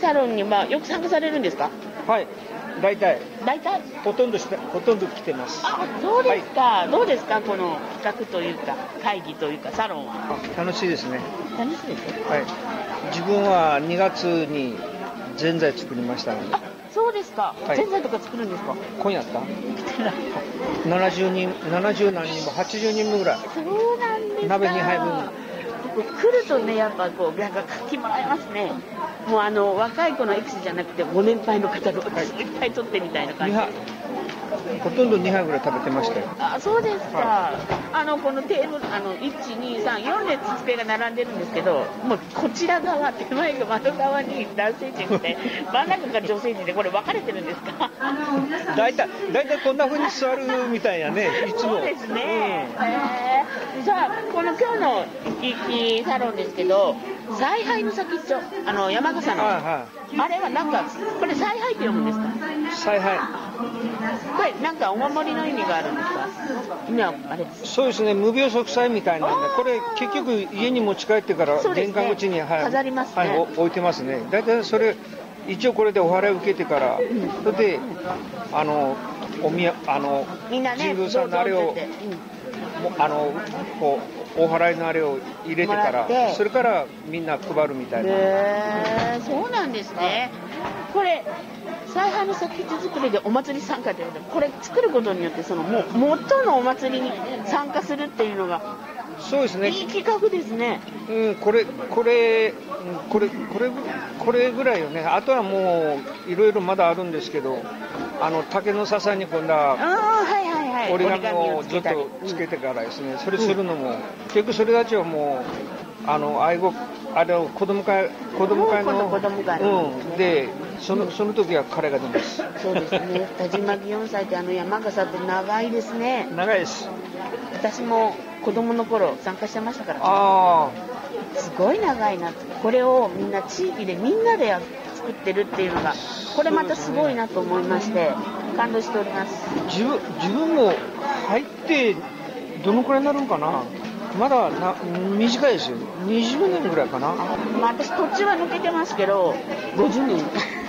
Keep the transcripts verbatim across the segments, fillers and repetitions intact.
サロンにはよく参加されるんですか？ はい、大体大体ほとんどしてほとんど来てます。 あ、そうですか、はい、どうですかこの企画というか会議というかサロンは。 楽しいですね。 楽しいですね。 はい、自分はにがつにぜんざい作りましたので。 あ、そうですか、はい、ぜんざいとか作るんですか？ 今やったななじゅうにん、ななじゅう何人もはちじゅうにんもぐらい。 そうなんですか。 鍋にはいぶん来るとね、やっぱこうなんか活気もらえますね。もうあの若い子のエキスじゃなくてご年配の方のいっぱい取ってみたいな感じで、 ほとんどにはいぐらい食べてましたよ。 あ、そうですか、はい、あのこのテーブルあのいち、に、さん、よん列机が並んでるんですけど、もうこちら側手前が窓側に男性陣で真ん中が女性陣でこれ分かれてるんですか？ だいたいだいたいこんな風に座るみたいやね、いつも。 そうですね、うん、へー。さあこの今日の生き生きサロンですけど、采配の先っちょ、あの山笠の、はいはい、あれはなんかこれ采配って読むんですか？ 采配、 これなんかお守りの意味があるんですか？今あれそうですね、無病息災みたいなんで、これ結局家に持ち帰ってから玄関口に、ね、はい、 飾りますね、 はい、置いてますね。だいたいそれ一応これでお祓い受けてから、うん、それであのおみやあのみんなね、 神宮さんのあれを、うん、あのこうお祓いのあれを入れてからそれからみんな配るみたいな。 へー、そうなんですね。これ采配の先っちょ作りでお祭り参加ということで、これ作ることによってそのもう元のお祭りに参加するっていうのが、 そうですね、 いい企画ですね。 うん、これこれこれこれこれぐらいよね。あとはもういろいろまだあるんですけど、あの竹の笹に今度は折り紙をずっとつけてからですね、それするのも、うん、結局それたちはもうあの愛護あれを子供会子供会の子供会の、 うん、でそのその時は彼が出ます。 そうですね。田島祇園祭ってあの山笠って長いですね。 長いです。 私も子供の頃参加してましたから、ね、 あすごい長いなって。これをみんな地域でみんなで作ってるっていうのがこれまたすごいなと思いまして感動しております。 自分自分も入ってどのくらいになるんかな。まだな短いですよ。にじゅうねんぐらいかな。 まあ、私途中は抜けてますけどごじゅうねん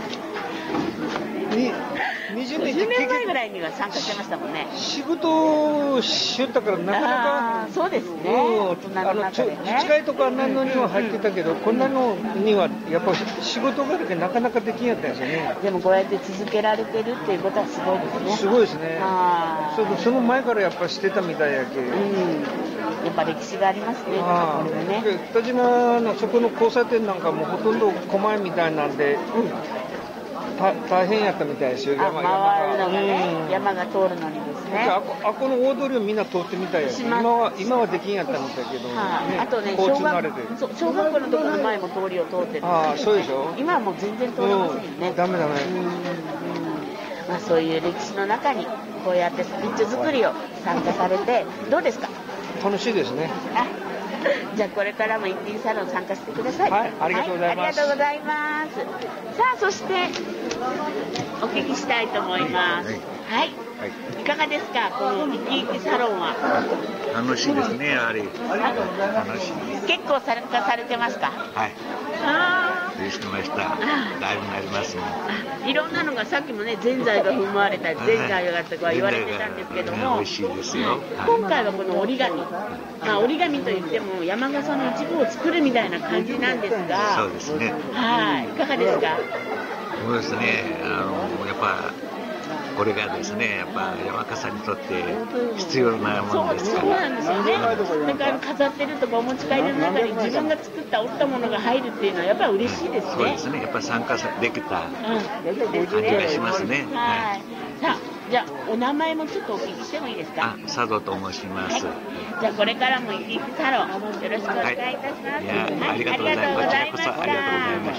にじゅうねんまえぐらいには参加してましたもんね。 仕事をしよったからなかなか。 そうですね、 うん、あの自治会とか何のには入ってたけど、うん、こんなのにはやっぱ仕事があるけどなかなかできんやったんですよね。 でもこうやって続けられてるっていうことはすごいですね。 すごいですね。そ, その前からやっぱしてたみたいやけ、うん、 やっぱ歴史がありますね。 あね、田島のそこの交差点なんかもほとんど狛江みたいなんで、うん、大変やったみたいですよ。 山回るのがね、うん、山が通るのにですね。 あ こ, あこの大通りをみんな通ってみたいやつ。今は今はできんやったみたいけど、 はあね、 あとね交通慣れて小 学, 小学校のところの前も通りを通ってる、ね、 ああそうでしょ。 今はもう全然通れませんよね、 うん、ダメダメ。 うん、うん、まあ、そういう歴史の中にこうやってスピッチ作りを参加されてどうですか？ 楽しいですね。 あ、じゃあこれからも一品サロン参加してください。 はい、ありがとうございます。 はい、ありがとうございます。さあそしてお聞きしたいと思います。はい。はいはい、いかがですかこの生き生きサロンは？ 楽しいですね、やはり。楽しい。 結構参加されてますか？ はい。 ああ。 嬉しくました。だいぶなりますもん。 いろんなのがさっきもねぜんざいが踏まれたりぜんざいがとか言われてたんですけども、 美味しいですよ。 今回はこの折り紙、まあ、折り紙といっても山笠の一部を作るみたいな感じなんですが、 そうですね。 はい、いかがですか？ そうですね。あのやっぱ。これがですね、やっぱ山笠にとって必要なものですから。 そうなんですよね。だから飾ってるとかお持ち帰りの中に自分が作った折ったものが入るっていうのはやっぱり嬉しいですね。 そうですね。やっぱ参加できた感じがしますね。 はい。さあ、じゃあお名前もちょっとお聞きしてもいいですか？ あ、佐渡と申します。はい、 じゃあこれからも生き生きサロンよろしくお願いいたします。はい、 いや、ありがとうございました。こちらこそありがとうございました。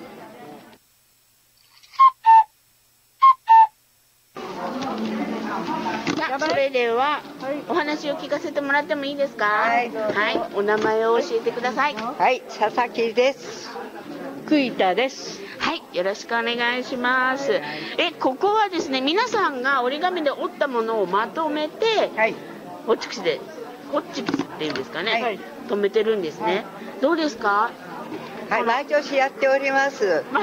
それではお話を聞かせてもらってもいいですか？はい、はい、お名前を教えてください。 はい、佐々木です。栗田です。 はい、よろしくお願いします。え、ここはですね、皆さんが折り紙で折ったものをまとめて、はい、ホッチキスで、ホッチキスっていうんですかね、はい、留めてるんですね。はい、どうですか？ はい、毎年やっております。